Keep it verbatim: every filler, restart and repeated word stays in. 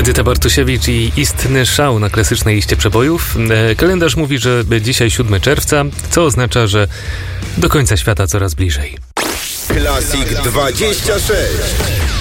Edyta Bartusiewicz i istny szał na klasycznej liście przebojów. Kalendarz mówi, że dzisiaj siódmego czerwca, co oznacza, że do końca świata coraz bliżej. Classic dwadzieścia sześć.